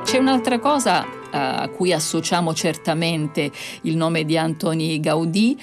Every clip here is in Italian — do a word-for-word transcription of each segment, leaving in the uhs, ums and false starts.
C'è un'altra cosa a cui associamo certamente il nome di Antoni Gaudí,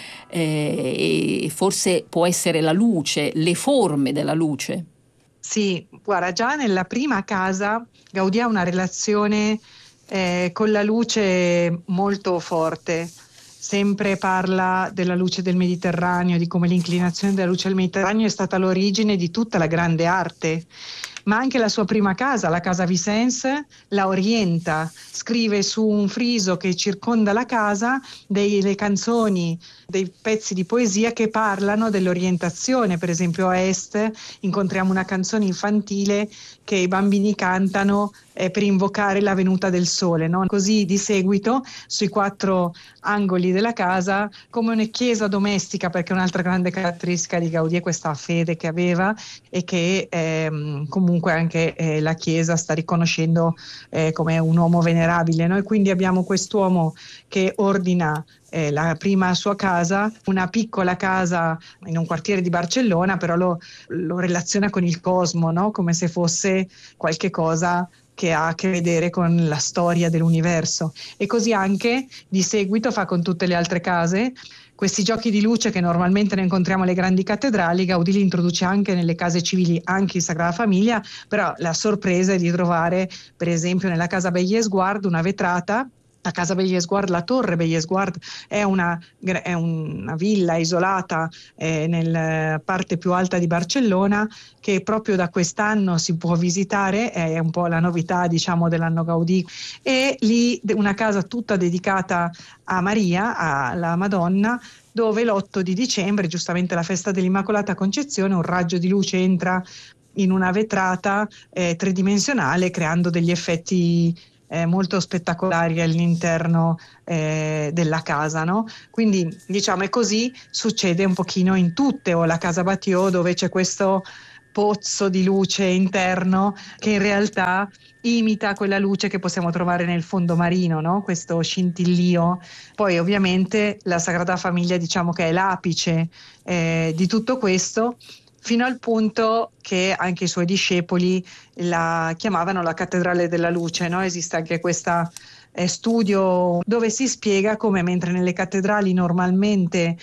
eh, e forse può essere la luce, le forme della luce. Sì, guarda, già nella prima casa Gaudì ha una relazione eh, con la luce molto forte. Sempre parla della luce del Mediterraneo, di come l'inclinazione della luce del Mediterraneo è stata l'origine di tutta la grande arte. Ma anche la sua prima casa, la casa Vicens, la orienta. Scrive su un friso che circonda la casa delle canzoni, dei pezzi di poesia che parlano dell'orientazione. Per esempio a Est incontriamo una canzone infantile che i bambini cantano eh, per invocare la venuta del sole, no? Così di seguito sui quattro angoli della casa, come una chiesa domestica, perché un'altra grande caratteristica di Gaudì è questa fede che aveva e che ehm, comunque anche eh, la chiesa sta riconoscendo eh, come un uomo venerabile. Noi quindi abbiamo quest'uomo che ordina eh, la prima sua casa, una piccola casa in un quartiere di Barcellona, però lo, lo relaziona con il cosmo, no? Come se fosse qualche cosa che ha a che vedere con la storia dell'universo. E così anche di seguito fa con tutte le altre case. Questi giochi di luce che normalmente ne incontriamo alle grandi cattedrali, Gaudì li introduce anche nelle case civili, anche in Sagrada Famiglia, però la sorpresa è di trovare, per esempio, nella casa Bellesguard una vetrata. La casa Bellesguard, la torre Bellesguard è una, è una villa isolata eh, nella parte più alta di Barcellona, che proprio da quest'anno si può visitare, è un po' la novità, diciamo, dell'anno Gaudì, e lì una casa tutta dedicata a Maria, alla Madonna, dove l'otto di dicembre, giustamente la festa dell'Immacolata Concezione, un raggio di luce entra in una vetrata eh, tridimensionale, creando degli effetti eh, molto spettacolari all'interno eh, della casa, no? Quindi diciamo, e così succede un pochino in tutte, o la casa Batlló, dove c'è questo pozzo di luce interno che in realtà imita quella luce che possiamo trovare nel fondo marino, no? Questo scintillio. Poi ovviamente la Sagrada Famiglia, diciamo che è l'apice eh, di tutto questo, fino al punto che anche i suoi discepoli la chiamavano la cattedrale della luce, no? Esiste anche questo eh, studio dove si spiega come, mentre nelle cattedrali normalmente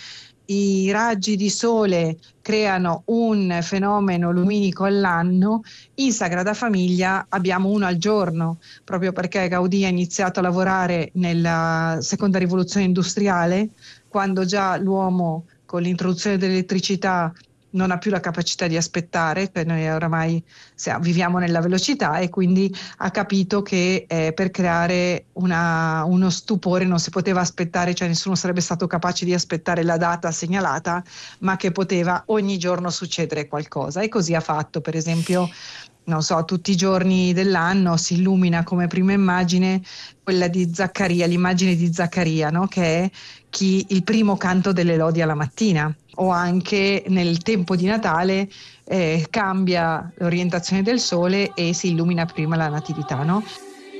i raggi di sole creano un fenomeno luminico all'anno, in Sagrada Famiglia abbiamo uno al giorno, proprio perché Gaudì ha iniziato a lavorare nella seconda rivoluzione industriale, quando già l'uomo con l'introduzione dell'elettricità non ha più la capacità di aspettare, per noi oramai siamo, viviamo nella velocità, e quindi ha capito che eh, per creare una, uno stupore non si poteva aspettare, cioè nessuno sarebbe stato capace di aspettare la data segnalata, ma che poteva ogni giorno succedere qualcosa, e così ha fatto. Per esempio, non so, tutti i giorni dell'anno si illumina come prima immagine quella di Zaccaria, l'immagine di Zaccaria, no? Che è chi, il primo canto delle lodi alla mattina, o anche nel tempo di Natale eh, cambia l'orientazione del sole e si illumina prima la natività, no?